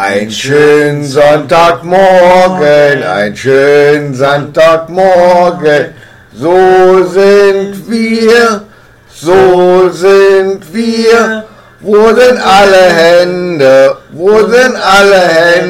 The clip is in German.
Ein schönen Sonntagmorgen, ein schönen Sonntagmorgen, so sind wir, wo sind alle Hände,